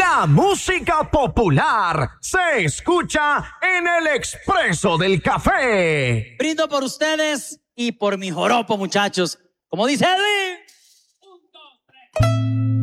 La música popular se escucha en el Expreso del Café. Brindo por ustedes y por mi joropo, muchachos. Como dice Edwin.